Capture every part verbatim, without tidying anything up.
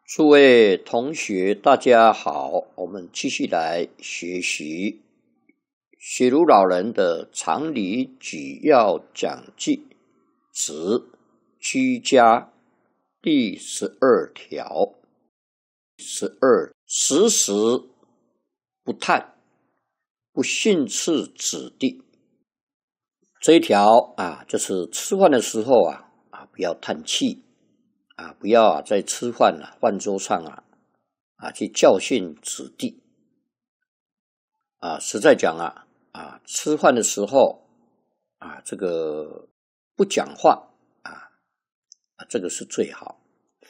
诸位同学，大家好，我们继续来学习雪茹老人的常理举要讲记之居家第十二条。十二，时时不叹，不训斥子弟。这一条啊，就是吃饭的时候啊啊，不要叹气啊，不要啊在吃饭啊饭桌上啊啊去教训子弟啊。实在讲啊啊，吃饭的时候啊，这个不讲话啊啊，这个是最好。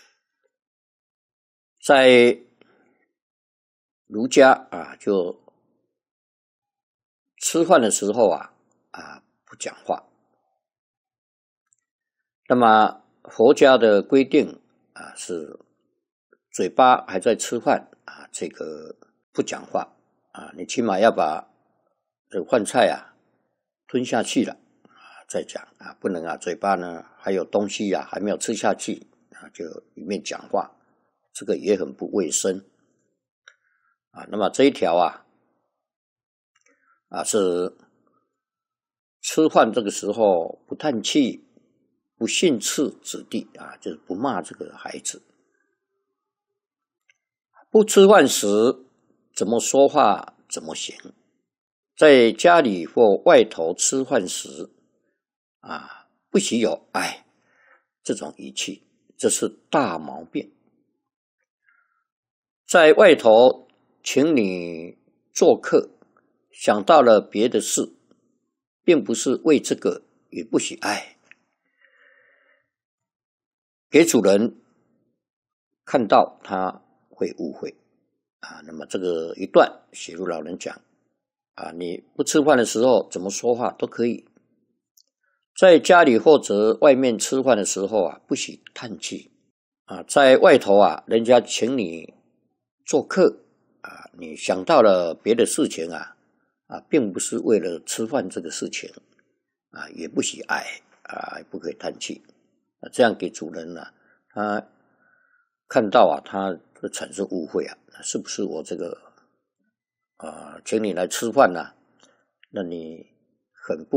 在儒家啊，就吃饭的时候啊啊不讲话。那么佛家的规定啊是嘴巴还在吃饭啊，这个不讲话啊，你起码要把这个饭菜啊吞下去了啊再讲啊，不能啊嘴巴呢还有东西啊还没有吃下去啊就里面讲话，这个也很不卫生啊。那么这一条啊啊是吃饭这个时候不叹气，不训斥子弟啊，就是不骂这个孩子。不吃饭时怎么说话怎么行。在家里或外头吃饭时啊，不许有哎这种语气，这是大毛病。在外头请你做客，想到了别的事，并不是为这个，也不许哎给主人看到，他会误会啊。那么这个一段雪茹老人讲啊，你不吃饭的时候怎么说话都可以。在家里或者外面吃饭的时候啊，不许叹气啊。在外头啊，人家请你做客啊，你想到了别的事情啊啊，并不是为了吃饭这个事情啊，也不许哎啊，不可以叹气啊，这样给主人呢、啊，他看到啊，他会产生误会啊，是不是我这个啊，请你来吃饭呢、啊？那你很不